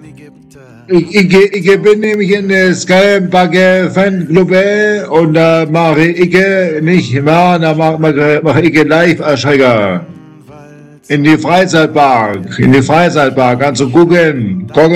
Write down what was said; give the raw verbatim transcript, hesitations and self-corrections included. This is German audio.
Ich, ich, ich bin nämlich in der Skype Fanclub und da mache ich nicht mehr, da mache mach ich Live-Erschrecker. In die Freizeitpark, in die Freizeitpark, kannst du gucken. Gucken.